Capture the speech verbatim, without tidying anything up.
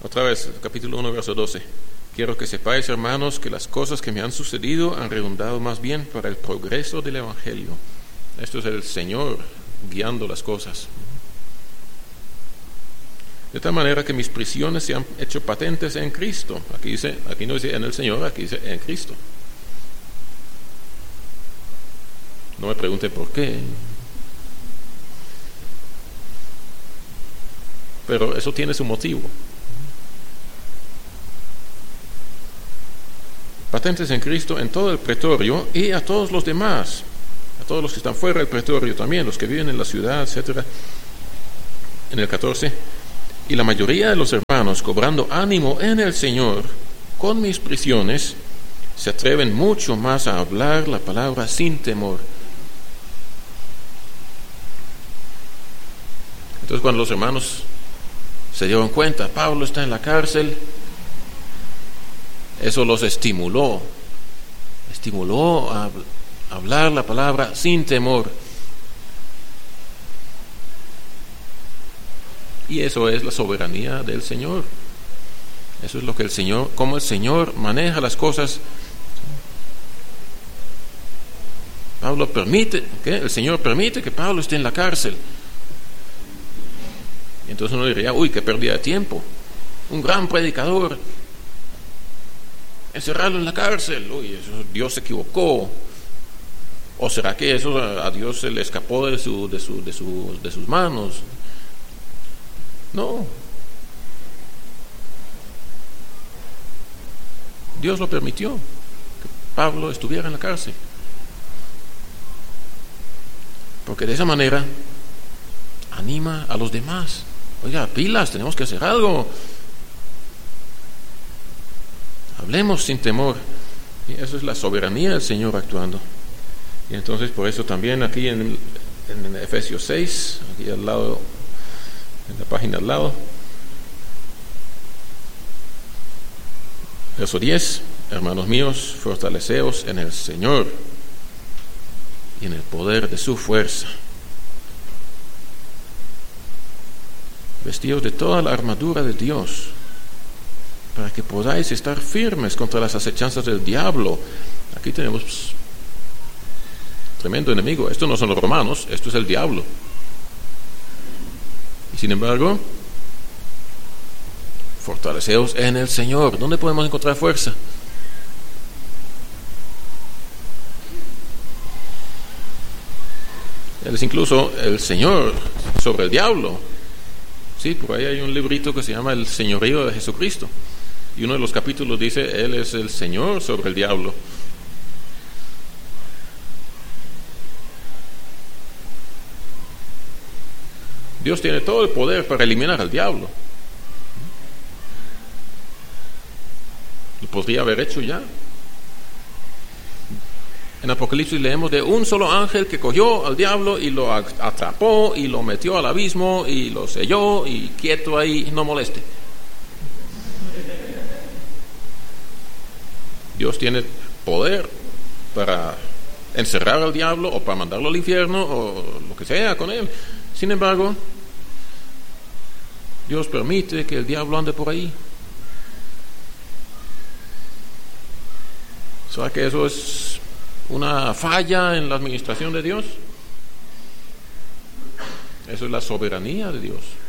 Otra vez, capítulo uno, verso doce. Quiero que sepáis, hermanos, que las cosas que me han sucedido han redundado más bien para el progreso del Evangelio. Esto es el Señor guiando las cosas. De tal manera que mis prisiones se han hecho patentes en Cristo. Aquí dice, aquí no dice en el Señor, aquí dice en Cristo. No me pregunte por qué. Pero eso tiene su motivo. Patentes en Cristo en todo el pretorio y a todos los demás, a todos los que están fuera del pretorio también, los que viven en la ciudad, etcétera. En el catorce, y la mayoría de los hermanos, cobrando ánimo en el Señor con mis prisiones, se atreven mucho más a hablar la palabra sin temor. Entonces, cuando los hermanos se dieron cuenta, Pablo está en la cárcel, eso los estimuló, estimuló a hablar la palabra sin temor. Y eso es la soberanía del Señor. Eso es lo que el Señor, cómo el Señor maneja las cosas. Pablo permite, ¿qué? El Señor permite que Pablo esté en la cárcel. Y entonces uno diría, uy, qué pérdida de tiempo. Un gran predicador, encerrarlo en la cárcel, uy, eso, Dios se equivocó. ¿O será que eso a Dios se le escapó de, su, de, su, de, su, de sus manos? No. Dios lo permitió, que Pablo estuviera en la cárcel. Porque de esa manera anima a los demás. Oiga, pilas, tenemos que hacer algo. Hablemos sin temor. Y eso es la soberanía del Señor actuando. Y entonces por eso también aquí en, en Efesios seis, aquí al lado, en la página al lado, verso diez, hermanos míos, fortaleceos en el Señor y en el poder de su fuerza. Vestidos de toda la armadura de Dios, para que podáis estar firmes contra las acechanzas del diablo. Aquí tenemos pues, tremendo enemigo. Esto no son los romanos, esto es el diablo. Y sin embargo, fortaleceos en el Señor. ¿Dónde podemos encontrar fuerza? Él es incluso el Señor sobre el diablo. Sí, por ahí hay un librito que se llama El Señorío de Jesucristo. Y uno de los capítulos dice, Él es el Señor sobre el diablo. Dios tiene todo el poder para eliminar al diablo. Lo podría haber hecho ya. En Apocalipsis leemos de un solo ángel que cogió al diablo y lo atrapó y lo metió al abismo y lo selló y quieto ahí, no moleste. Dios tiene poder para encerrar al diablo o para mandarlo al infierno o lo que sea con él. Sin embargo, Dios permite que el diablo ande por ahí. ¿Sabe que eso es una falla en la administración de Dios? Eso es la soberanía de Dios.